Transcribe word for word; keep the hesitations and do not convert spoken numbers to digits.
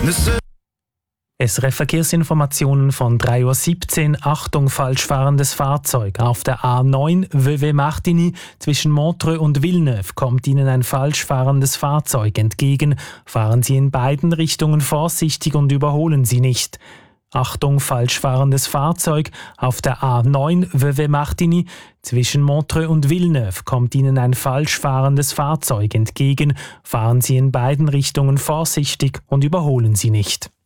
S R F-Verkehrsinformationen von drei Uhr siebzehn. Achtung, falsch fahrendes Fahrzeug. Auf der A neun Vevey-Martigny zwischen Montreux und Villeneuve kommt Ihnen ein falsch fahrendes Fahrzeug entgegen. Fahren Sie in beiden Richtungen vorsichtig und überholen Sie nicht. Achtung, falsch fahrendes Fahrzeug. Auf der A neun Vevey-Martigny zwischen Montreux und Villeneuve kommt Ihnen ein falsch fahrendes Fahrzeug entgegen. Fahren Sie in beiden Richtungen vorsichtig und überholen Sie nicht.